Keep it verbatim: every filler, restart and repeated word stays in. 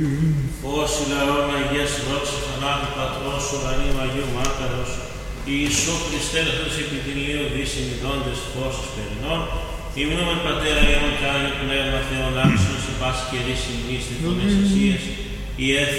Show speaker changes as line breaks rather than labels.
Φως λαών Αγίας δόξα θανάτου Πατρός ουρανίου Αγίου Μάκαρος, Ιησού Χριστέ Θεός επί την Λίου δύσιν ιδώντες φώσος περινών, υμνούμεν Πατέρα Υιόν και Άγιο Πνεύμα Θεόν άξιον σε πάση καιρή συμβείς της φωνής Ασίας, η